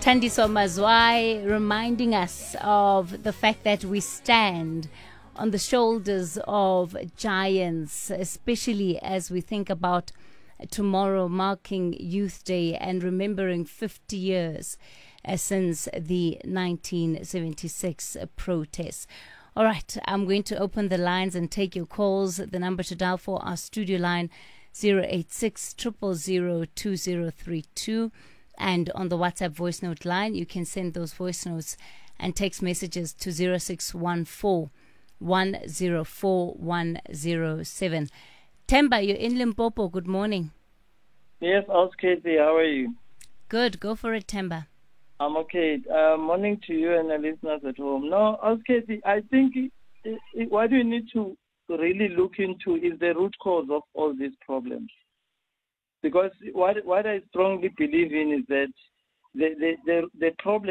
Thandiso Mazwai reminding us of the fact that we stand on the shoulders of giants, especially as we think about tomorrow marking Youth Day and remembering 50 years since the 1976 protests. All right, I'm going to open the lines and take your calls. The number to dial for our studio line 086 000 2032. And on the WhatsApp voice note line, you can send those voice notes and text messages to 0614 104 107. Temba, you're in Limpopo. Good morning. Yes, Katie, how are you? Good. Go for it, Temba. I'm okay. Morning to you and the listeners at home. No, Katie, I think what you need to really look into is the root cause of all these problems. Because what I strongly believe in is that the problem